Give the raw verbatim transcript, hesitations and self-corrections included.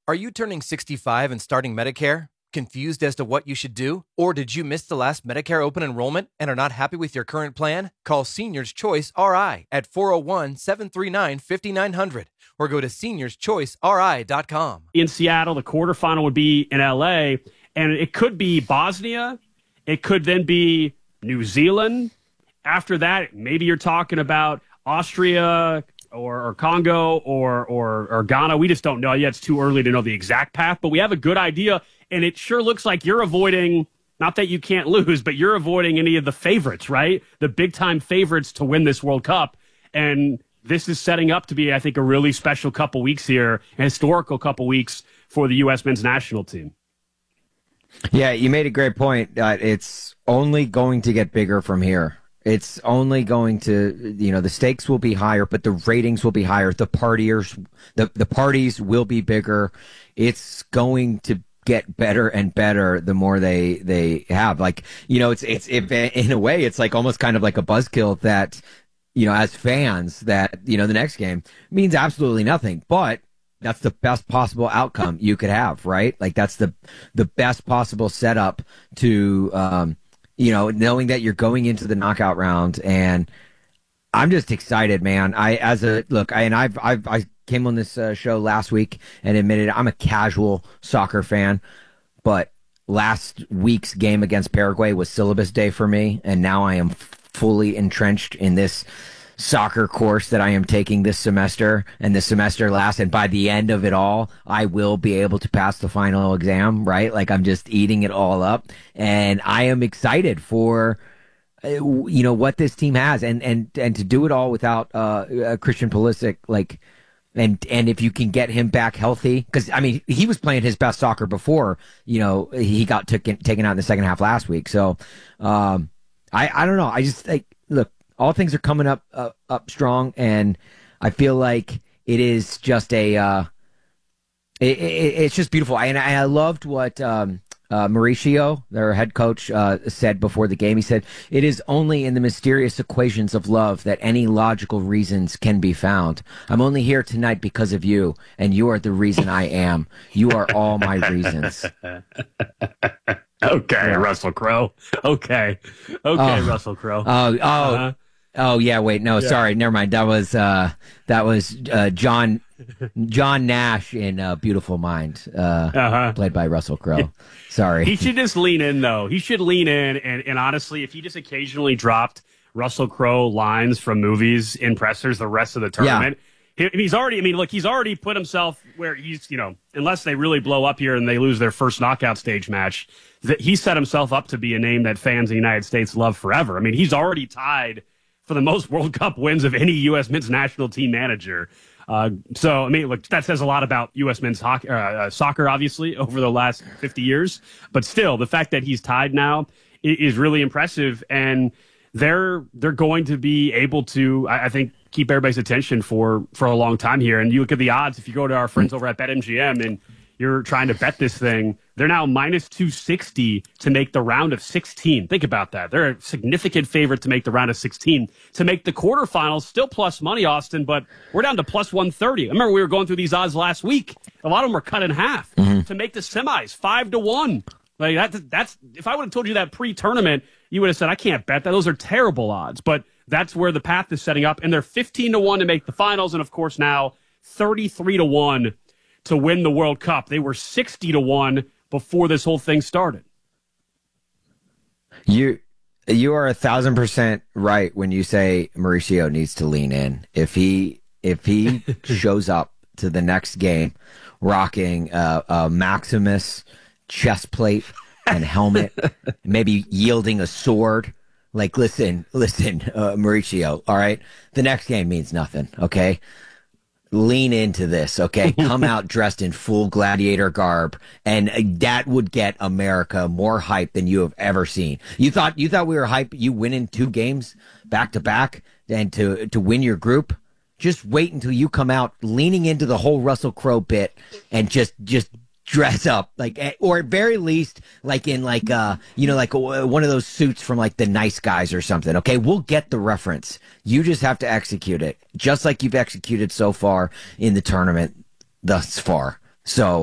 Are you turning sixty-five and starting Medicare? Confused as to what you should do? Or did you miss the last Medicare open enrollment and are not happy with your current plan? Call Seniors Choice R I at four oh one, seven three nine, five nine zero zero or go to seniors choice r i dot com. In Seattle, the quarterfinal would be in L A, and it could be Bosnia. It could then be New Zealand. After that, maybe you're talking about Austria or, or Congo or, or or Ghana. We just don't know yet. It's too early to know the exact path, but we have a good idea, and it sure looks like you're avoiding, not that you can't lose, but you're avoiding any of the favorites, right? The big-time favorites to win this World Cup, and this is setting up to be, I think, a really special couple weeks here, a historical couple weeks for the U S men's national team. Yeah, you made a great point. Uh, it's only going to get bigger from here. It's only going to, you know, the stakes will be higher, but the ratings will be higher. The partiers, the, the parties will be bigger. It's going to get better and better the more they, they have. Like, you know, it's, it's, if, in a way, it's like almost kind of like a buzzkill that, you know, as fans, that, you know, the next game means absolutely nothing, but that's the best possible outcome you could have, right? Like that's the, the best possible setup to, um, you know, knowing that you're going into the knockout round. And I'm just excited, man. I, as a, look, I, and I've, I've, I came on this uh, show last week and admitted I'm a casual soccer fan, but last week's game against Paraguay was syllabus day for me. And now I am fully entrenched in this soccer course that I am taking this semester, and this semester lasts, and by the end of it all, I will be able to pass the final exam, right? Like I'm just eating it all up, and I am excited for, uh, you know, what this team has, and, and, and to do it all without, uh, uh Christian Pulisic, like, and, and if you can get him back healthy, because I mean, he was playing his best soccer before, you know, he got taken, taken out in the second half last week. So, um, I, I don't know. I just like, look, all things are coming up uh, up strong, and I feel like it is just a uh, it, it, it's just beautiful. I, and I loved what um, uh, Mauricio, their head coach, uh, said before the game. He said, "It is only in the mysterious equations of love that any logical reasons can be found. I'm only here tonight because of you, and you are the reason I am. You are all my reasons." Okay, yeah. Russell Crowe. Okay, okay, oh, Russell Crowe. Oh, oh. Uh-huh. Oh yeah, wait, no, yeah. sorry, never mind. That was uh, that was uh, John John Nash in uh, Beautiful Mind, uh, uh-huh. played by Russell Crowe. Sorry, he should just lean in though. He should lean in, and, and honestly, if he just occasionally dropped Russell Crowe lines from movies in pressers the rest of the tournament, yeah. he, he's already. I mean, look, he's already put himself where he's, you know, unless they really blow up here and they lose their first knockout stage match, that he set himself up to be a name that fans in the United States love forever. I mean, he's already tied for the most World Cup wins of any U S men's national team manager. Uh, so, I mean, look, that says a lot about U S men's hockey, uh, uh, soccer, obviously, over the last fifty years. But still, the fact that he's tied now is, is really impressive. And they're they're going to be able to, I, I think, keep everybody's attention for, for a long time here. And you look at the odds, if you go to our friends over at BetMGM and you're trying to bet this thing, they're now minus two sixty to make the round of sixteen. Think about that. They're a significant favorite to make the round of sixteen. To make the quarterfinals, still plus money, Austin, but we're down to plus one thirty. I remember we were going through these odds last week. A lot of them were cut in half. Mm-hmm. To make the semis, five to one. Like that, that's, if I would have told you that pre-tournament, you would have said, I can't bet that. Those are terrible odds. But that's where the path is setting up. And they're fifteen to one to make the finals. And of course now thirty-three to one to win the World Cup. They were sixty to one before this whole thing started. You you are a thousand percent right when you say Mauricio needs to lean in. If he if he shows up to the next game rocking a, a Maximus chest plate and helmet, maybe yielding a sword, like listen, listen, uh, Mauricio, all right? The next game means nothing, okay? Lean into this, okay? Come out dressed in full gladiator garb, and that would get America more hype than you have ever seen. You thought you thought we were hype? You winning two games back to back and to to win your group? Just wait until you come out leaning into the whole Russell Crowe bit and just just dress up like, or at very least like in like uh you know like a, one of those suits from like the Nice Guys or something. Okay, we'll get the reference. You just have to execute it just like you've executed so far in the tournament thus far. So